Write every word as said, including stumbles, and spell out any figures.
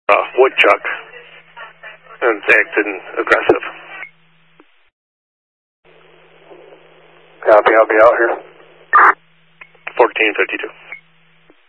uh, woodchuck, and they acted aggressive. Copy, I'll be out here. fourteen fifty-two.